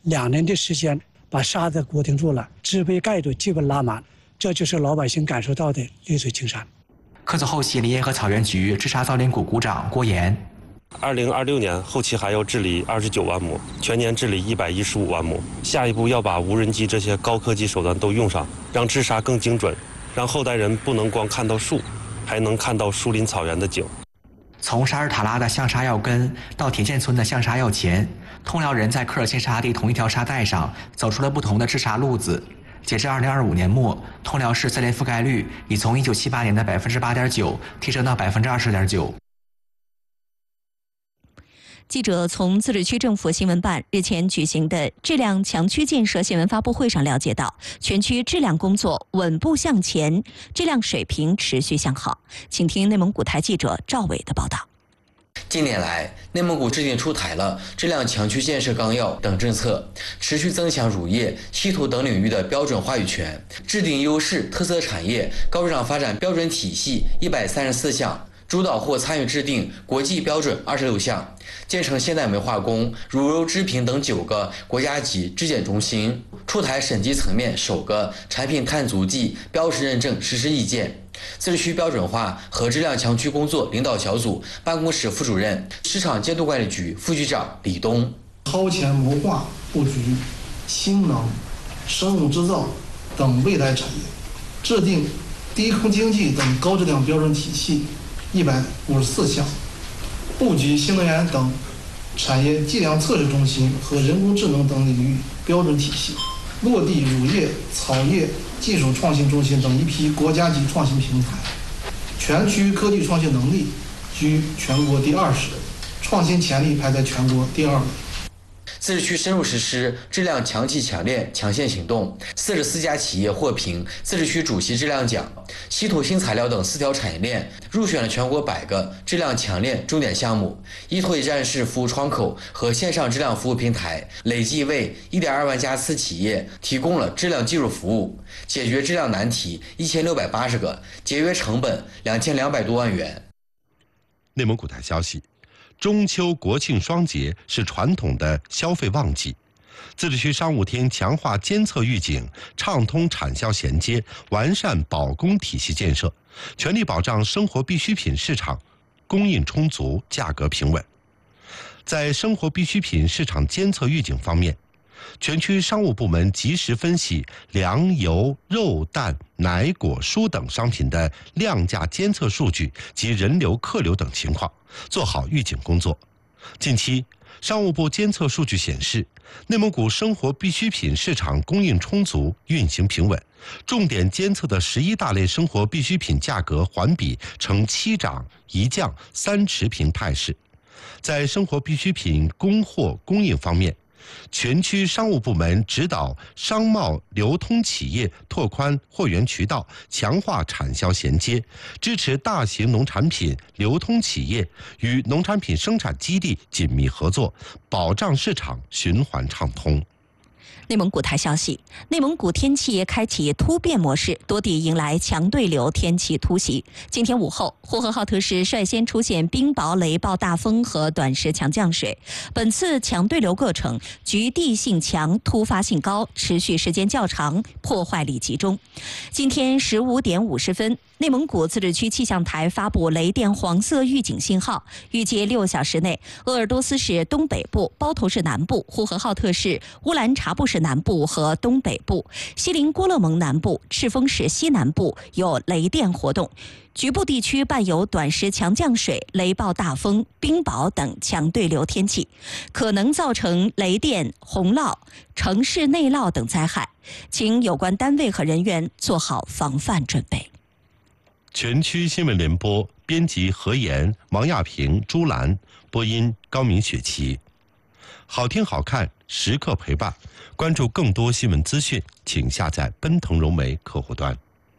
2年的时间把沙子固定住了，植被盖度基本拉满，这就是老百姓感受到的绿水青山。 科组后期林业和草原局治沙造林股股长郭岩 ，2026年后期还要治理29万亩，全年治理115万亩。下一步要把无人机这些高科技手段都用上，让治沙更精准，让后代人不能光看到树，还能看到树林草原的景。 从沙日塔拉的象沙药根到铁线村的象沙药前，通辽人在科尔沁沙地同一条沙带上走出了不同的治沙路子。截至2025年末，通辽市森林覆盖率已从1978年的8.9%提升到20.9%。 记者从自治区政府新闻办日前举行的质量强区建设新闻发布会上了解到，全区质量工作稳步向前，质量水平持续向好。请听内蒙古台记者赵伟的报道。 近年来，内蒙古制定出台了质量强区建设纲要等政策，持续增强乳业、稀土等领域的标准话语权，制定优势特色产业高质量发展标准体系134项。主导或参与制定国际标准26项，建成现代煤化工、乳肉制品等9个国家级质检中心，出台省级层面首个产品碳足迹标识认证实施意见。自治区标准化和质量强区工作领导小组办公室副主任、市场监督管理局副局长李东， 超前谋划布局氢能、生物制造等未来产业，制定低空经济等高质量标准体系154项，布局新能源等产业计量测试中心和人工智能等领域标准体系，落地乳业、草业技术创新中心等一批国家级创新平台，全区科技创新能力居全国第20，创新潜力排在全国第2位。 自治区深入实施质量强企强链强线行动，44家企业获评自治区主席质量奖，稀土新材料等4条产业链入选了全国100个质量强链重点项目，依托一站式服务窗口和线上质量服务平台，累计为1.2万家次企业提供了质量技术服务，解决质量难题1680个，节约成本2200多万元。 内蒙古台消息，中秋国庆双节是传统的消费旺季，自治区商务厅强化监测预警，畅通产销衔接，完善保供体系建设，全力保障生活必需品市场供应充足、价格平稳。在生活必需品市场监测预警方面，全区商务部门及时分析粮油、肉蛋、奶果蔬等商品的量价监测数据及人流客流等情况，做好预警工作。近期，商务部监测数据显示，内蒙古生活必需品市场供应充足、运行平稳，重点监测的11大类生活必需品价格环比呈7涨1降3持平态势。在生活必需品供货供应方面，全区商务部门指导商贸流通企业拓宽货源渠道，强化产销衔接，支持大型农产品流通企业与农产品生产基地紧密合作，保障市场循环畅通。 内蒙古台消息，内蒙古天气开启突变模式，多地迎来强对流天气突袭。今天午后，呼和浩特市率先出现冰雹、雷暴大风和短时强降水。本次强对流过程局地性强、突发性高，持续时间较长，破坏力集中。今天15点50分，内蒙古自治区气象台发布雷电黄色预警信号，预计6小时内，鄂尔多斯市东北部、包头市南部、呼和浩特市乌兰察布市南部和东北部、锡林郭勒盟南部、赤峰市西南部有雷电活动，局部地区伴有短时强降水、雷暴大风、冰雹等强对流天气，可能造成雷电、洪涝、城市内涝等灾害，请有关单位和人员做好防范准备。 全区新闻联播，编辑何岩、王亚平、朱兰，播音高明、雪琪。好听好看，时刻陪伴。关注更多新闻资讯，请下载奔腾融媒客户端。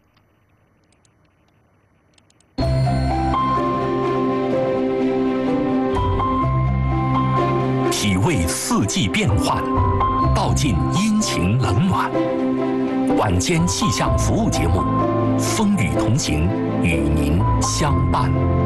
体味四季变换，道尽阴晴冷暖。晚间气象服务节目，风雨同行，与您相伴。